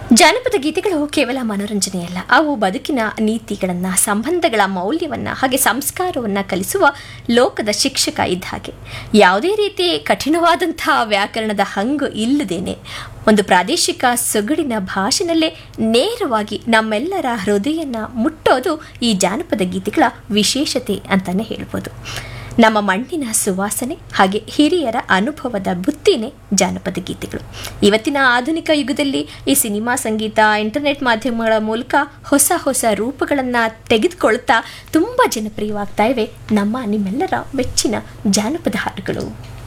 ಜಾನಪದ ಗೀತೆಗಳು ಕೇವಲ ಮನೋರಂಜನೆಯಲ್ಲ, ಅವು ಬದುಕಿನ ನೀತಿಗಳನ್ನು, ಸಂಬಂಧಗಳ ಮೌಲ್ಯವನ್ನು ಹಾಗೆ ಸಂಸ್ಕಾರವನ್ನು ಕಲಿಸುವ ಲೋಕದ ಶಿಕ್ಷಕ ಇದ್ದ ಹಾಗೆ. ಯಾವುದೇ ರೀತಿ ಕಠಿಣವಾದಂತಹ ವ್ಯಾಕರಣದ ಹಂಗು ಇಲ್ಲದೇನೆ ಒಂದು ಪ್ರಾದೇಶಿಕ ಸೊಗಡಿನ ಭಾಷೆನಲ್ಲೇ ನೇರವಾಗಿ ನಮ್ಮೆಲ್ಲರ ಹೃದಯನ ಮುಟ್ಟೋದು ಈ ಜಾನಪದ ಗೀತೆಗಳ ವಿಶೇಷತೆ ಅಂತಲೇ ಹೇಳ್ಬೋದು. ನಮ್ಮ ಮಣ್ಣಿನ ಸುವಾಸನೆ ಹಾಗೆ ಹಿರಿಯರ ಅನುಭವದ ಬುತ್ತಿನೇ ಜಾನಪದ ಗೀತೆಗಳು. ಇವತ್ತಿನ ಆಧುನಿಕ ಯುಗದಲ್ಲಿ ಈ ಸಿನಿಮಾ ಸಂಗೀತ, ಇಂಟರ್ನೆಟ್ ಮಾಧ್ಯಮಗಳ ಮೂಲಕ ಹೊಸ ಹೊಸ ರೂಪಗಳನ್ನು ತೆಗೆದುಕೊಳ್ತಾ ತುಂಬ ಜನಪ್ರಿಯವಾಗ್ತಾ ಇವೆ ನಿಮ್ಮೆಲ್ಲರ ಮೆಚ್ಚಿನ ಜಾನಪದ ಹಾಡುಗಳು.